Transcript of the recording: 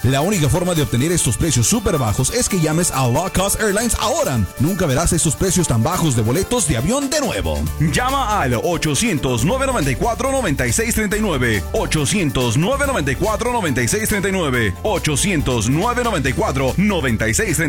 La única forma de obtener estos precios súper bajos es que llames a Low Cost Airlines ahora. Nunca verás estos precios tan bajos de boletos de avión de nuevo. Llama al 800-994-9639. 800-994-9639. 800-994-9639.